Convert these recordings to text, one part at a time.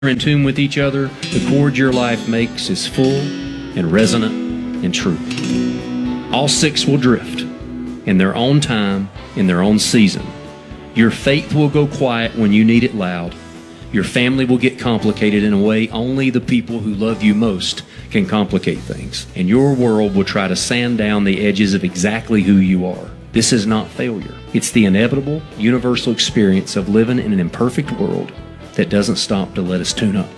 in tune with each other, the chord your life makes is full and resonant and true. All six will drift in their own time, in their own season. Your faith will go quiet when you need it loud. Your family will get complicated in a way only the people who love you most can complicate things. And your world will try to sand down the edges of exactly who you are. This is not failure. It's the inevitable, universal experience of living in an imperfect world that doesn't stop to let us tune up.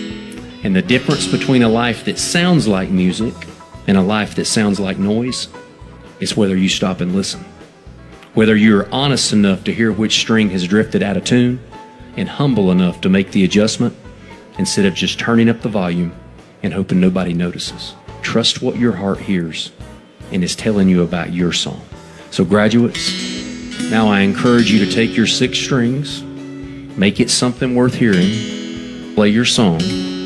And the difference between a life that sounds like music and a life that sounds like noise is whether you stop and listen. Whether you're honest enough to hear which string has drifted out of tune and humble enough to make the adjustment instead of just turning up the volume and hoping nobody notices. Trust what your heart hears and is telling you about your song. So graduates, now I encourage you to take your six strings, make it something worth hearing, play your song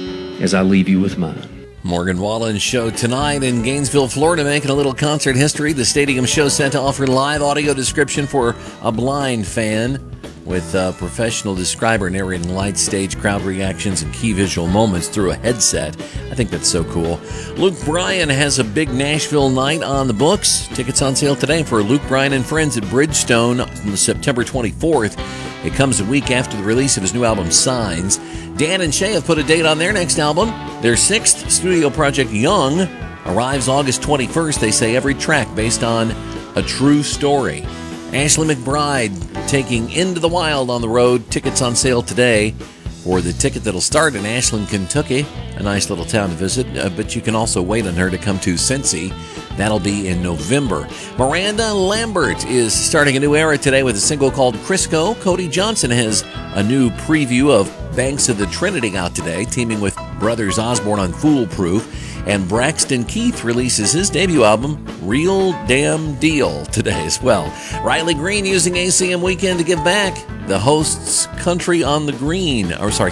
as I leave you with mine. Morgan Wallen Show tonight in Gainesville, Florida, making a little concert history. The Stadium Show set to offer live audio description for a blind fan, with a professional describer narrating light stage crowd reactions and key visual moments through a headset. I think that's so cool. Luke Bryan has a big Nashville night on the books. Tickets on sale today for Luke Bryan and Friends at Bridgestone on September 24th. It comes a week after the release of his new album, Signs. Dan and Shay have put a date on their next album. Their sixth studio project, Young, arrives August 21st. They say every track based on a true story. Ashley McBryde taking Into the Wild on the road. Tickets on sale today for the ticket that'll start in Ashland, Kentucky. A nice little town to visit, but you can also wait on her to come to Cincy. That'll be in November. Miranda Lambert is starting a new era today with a single called Crisco. Cody Johnson has a new preview of Banks of the Trinity out today, teaming with Brothers Osborne on Foolproof. And Braxton Keith releases his debut album, Real Damn Deal, today as well. Riley Green using ACM Weekend to give back. He hosts Country on the Green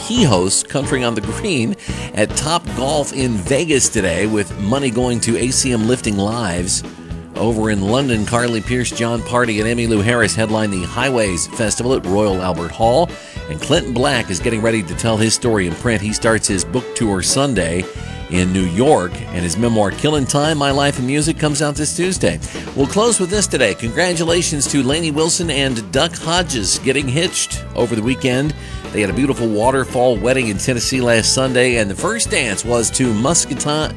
at Top Golf in Vegas today, with money going to ACM Lifting Lives. Over in London, Carly Pearce, John Party, and Emmylou Harris headline the Highways Festival at Royal Albert Hall. And Clinton Black is getting ready to tell his story in print. He starts his book tour Sunday in New York, and his memoir, Killing Time, My Life in Music, comes out this Tuesday. We'll close with this today. Congratulations to Lainey Wilson and Duck Hodges getting hitched over the weekend. They had a beautiful waterfall wedding in Tennessee last Sunday, and the first dance was to Muscadine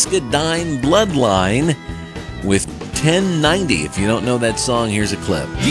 Bloodline with 1090. If you don't know that song, here's a clip.